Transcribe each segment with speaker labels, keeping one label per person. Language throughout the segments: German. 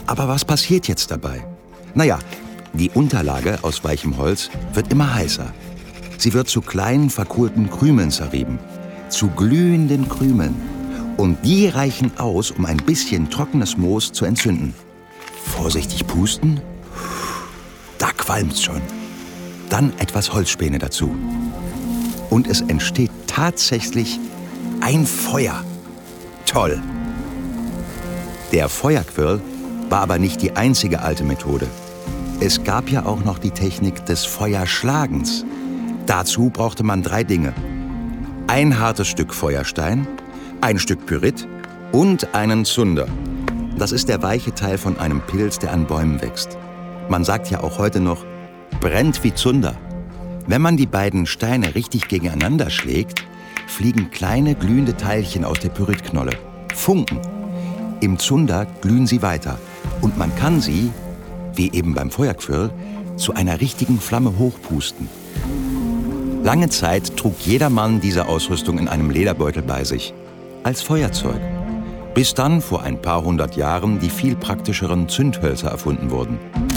Speaker 1: Aber was passiert jetzt dabei? Naja, die Unterlage aus weichem Holz wird immer heißer. Sie wird zu kleinen, verkohlten Krümeln zerrieben. Zu glühenden Krümeln. Und die reichen aus, um ein bisschen trockenes Moos zu entzünden. Vorsichtig pusten. Da qualmt's schon. Dann etwas Holzspäne dazu. Und es entsteht tatsächlich ein Feuer. Toll! Der Feuerquirl war aber nicht die einzige alte Methode. Es gab ja auch noch die Technik des Feuerschlagens. Dazu brauchte man 3 Dinge. Ein hartes Stück Feuerstein, ein Stück Pyrit und einen Zunder. Das ist der weiche Teil von einem Pilz, der an Bäumen wächst. Man sagt ja auch heute noch, brennt wie Zunder. Wenn man die beiden Steine richtig gegeneinander schlägt, fliegen kleine glühende Teilchen aus der Pyritknolle. Funken. Im Zunder glühen sie weiter. Und man kann sie, wie eben beim Feuerquirl, zu einer richtigen Flamme hochpusten. Lange Zeit trug jedermann diese Ausrüstung in einem Lederbeutel bei sich. Als Feuerzeug. Bis dann vor ein paar 100 Jahren die viel praktischeren Zündhölzer erfunden wurden.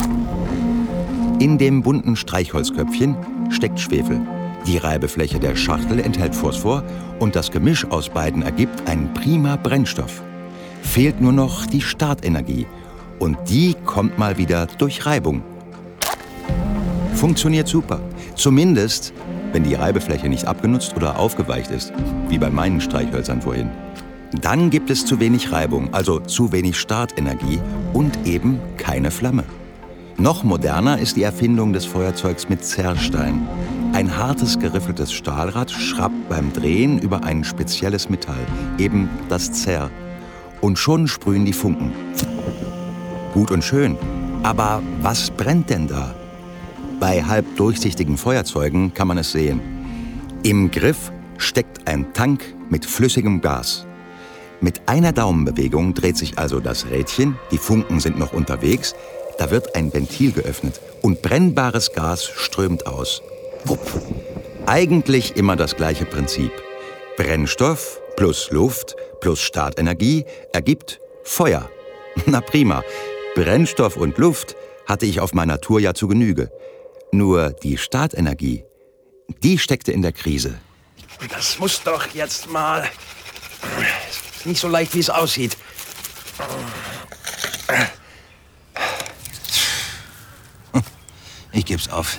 Speaker 1: In dem bunten Streichholzköpfchen steckt Schwefel. Die Reibefläche der Schachtel enthält Phosphor und das Gemisch aus beiden ergibt einen prima Brennstoff. Fehlt nur noch die Startenergie und die kommt mal wieder durch Reibung. Funktioniert super. Zumindest, wenn die Reibefläche nicht abgenutzt oder aufgeweicht ist, wie bei meinen Streichhölzern vorhin. Dann gibt es zu wenig Reibung, also zu wenig Startenergie und eben keine Flamme. Noch moderner ist die Erfindung des Feuerzeugs mit Zerrstein. Ein hartes, geriffeltes Stahlrad schrappt beim Drehen über ein spezielles Metall, eben das Zerr. Und schon sprühen die Funken. Gut und schön, aber was brennt denn da? Bei halb durchsichtigen Feuerzeugen kann man es sehen. Im Griff steckt ein Tank mit flüssigem Gas. Mit einer Daumenbewegung dreht sich also das Rädchen, die Funken sind noch unterwegs, da wird ein Ventil geöffnet und brennbares Gas strömt aus. Wupp. Eigentlich immer das gleiche Prinzip. Brennstoff plus Luft plus Startenergie ergibt Feuer. Na prima, Brennstoff und Luft hatte ich auf meiner Tour ja zu Genüge. Nur die Startenergie, die steckte in der Krise.
Speaker 2: Das muss doch jetzt mal... Ist nicht so leicht, wie es aussieht.
Speaker 1: Ich geb's auf.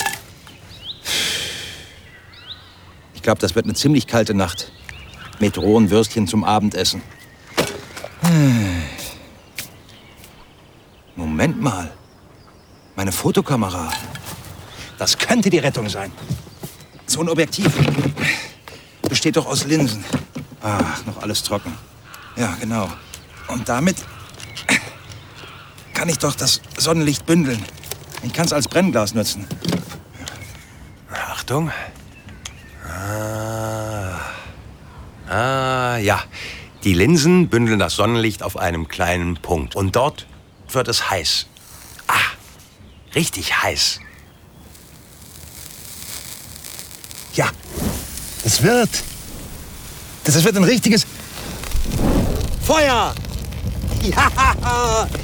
Speaker 1: Ich glaube, das wird eine ziemlich kalte Nacht. Mit rohen Würstchen zum Abendessen. Moment mal. Meine Fotokamera. Das könnte die Rettung sein. So ein Objektiv. Besteht doch aus Linsen. Ach, noch alles trocken. Ja, genau. Und damit kann ich doch das Sonnenlicht bündeln. Ich kann es als Brennglas nutzen.
Speaker 2: Achtung. Ja. Die Linsen bündeln das Sonnenlicht auf einem kleinen Punkt. Und dort wird es heiß. Richtig heiß. Ja, es wird. Das wird ein richtiges Feuer. Ja,